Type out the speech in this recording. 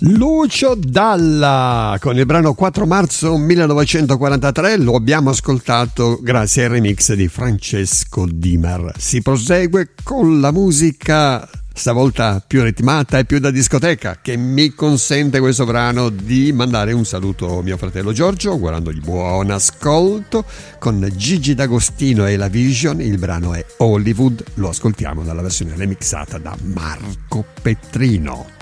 Lucio Dalla con il brano 4 marzo 1943, lo abbiamo ascoltato grazie al remix di Francesco Dimer. Si prosegue con la musica stavolta più ritmata e più da discoteca, che mi consente questo brano di mandare un saluto a mio fratello Giorgio, augurandogli buon ascolto con Gigi D'Agostino e la Vision. Il brano è Hollywood, lo ascoltiamo dalla versione remixata da Marco Petrino.